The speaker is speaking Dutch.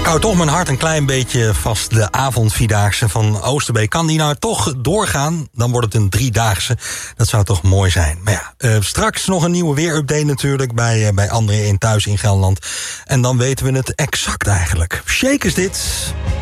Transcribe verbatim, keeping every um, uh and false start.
Ik hou toch mijn hart een klein beetje vast. De avondvierdaagse van Oosterbeek. Kan die nou toch doorgaan? Dan wordt het een driedaagse. Dat zou toch mooi zijn. Maar ja, uh, straks nog een nieuwe weerupdate natuurlijk... bij, uh, bij André in Thuis in Gelderland. En dan weten we het exact eigenlijk. Shake is dit.